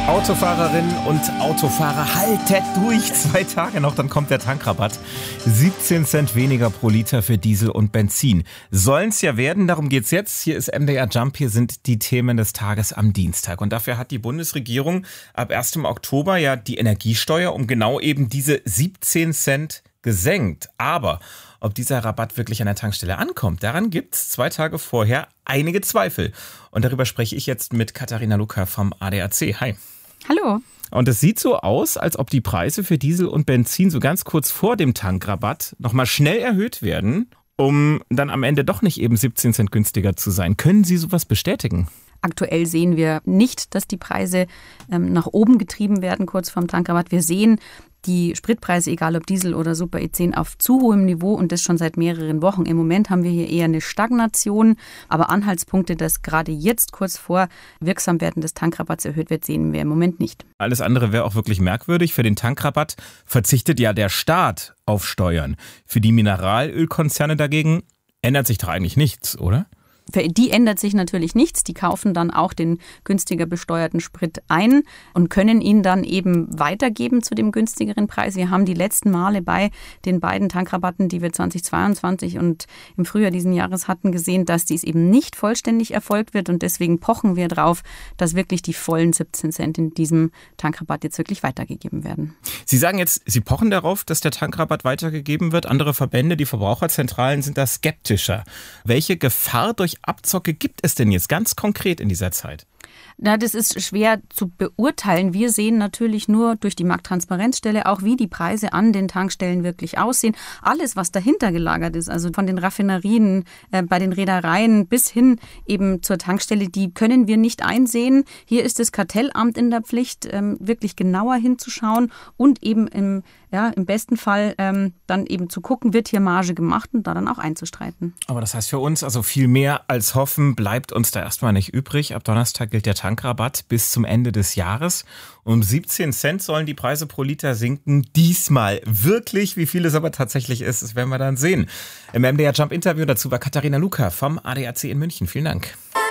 Autofahrerinnen und Autofahrer, haltet durch, 2 Tage noch, dann kommt der Tankrabatt. 17 Cent weniger pro Liter für Diesel und Benzin. Sollen's ja werden, darum geht's jetzt. Hier ist MDR Jump, hier sind die Themen des Tages am Dienstag. Und dafür hat die Bundesregierung ab 1. Oktober ja die Energiesteuer um genau eben diese 17 Cent gesenkt. Aber ob dieser Rabatt wirklich an der Tankstelle ankommt, daran gibt's 2 Tage vorher einige Zweifel. Und darüber spreche ich jetzt mit Katharina Lucker vom ADAC. Hi. Hallo. Und es sieht so aus, als ob die Preise für Diesel und Benzin so ganz kurz vor dem Tankrabatt nochmal schnell erhöht werden, um dann am Ende doch nicht eben 17 Cent günstiger zu sein. Können Sie sowas bestätigen? Aktuell sehen wir nicht, dass die Preise nach oben getrieben werden, kurz vorm Tankrabatt. Wir sehen die Spritpreise, egal ob Diesel oder Super E10, auf zu hohem Niveau und das schon seit mehreren Wochen. Im Moment haben wir hier eher eine Stagnation, aber Anhaltspunkte, dass gerade jetzt kurz vor Wirksamwerden des Tankrabatts erhöht wird, sehen wir im Moment nicht. Alles andere wäre auch wirklich merkwürdig. Für den Tankrabatt verzichtet ja der Staat auf Steuern. Für die Mineralölkonzerne dagegen ändert sich doch eigentlich nichts, oder? Für die ändert sich natürlich nichts. Die kaufen dann auch den günstiger besteuerten Sprit ein und können ihn dann eben weitergeben zu dem günstigeren Preis. Wir haben die letzten Male bei den beiden Tankrabatten, die wir 2022 und im Frühjahr diesen Jahres hatten, gesehen, dass dies eben nicht vollständig erfolgt wird. Und deswegen pochen wir drauf, dass wirklich die vollen 17 Cent in diesem Tankrabatt jetzt wirklich weitergegeben werden. Sie sagen jetzt, Sie pochen darauf, dass der Tankrabatt weitergegeben wird. Andere Verbände, die Verbraucherzentralen, sind da skeptischer. Welche Gefahr durch Abzocke gibt es denn jetzt ganz konkret in dieser Zeit? Na, das ist schwer zu beurteilen. Wir sehen natürlich nur durch die Markttransparenzstelle auch, wie die Preise an den Tankstellen wirklich aussehen. Alles, was dahinter gelagert ist, also von den Raffinerien, bei den Reedereien bis hin eben zur Tankstelle, die können wir nicht einsehen. Hier ist das Kartellamt in der Pflicht, wirklich genauer hinzuschauen und eben im besten Fall dann eben zu gucken, wird hier Marge gemacht und da dann auch einzustreiten. Aber das heißt für uns, also viel mehr als hoffen, bleibt uns da erstmal nicht übrig. Ab Donnerstag gilt der Tankrabatt bis zum Ende des Jahres. Um 17 Cent sollen die Preise pro Liter sinken. Diesmal wirklich, wie viel es aber tatsächlich ist, das werden wir dann sehen. Im MDR Jump Interview dazu war Katharina Lucker vom ADAC in München. Vielen Dank.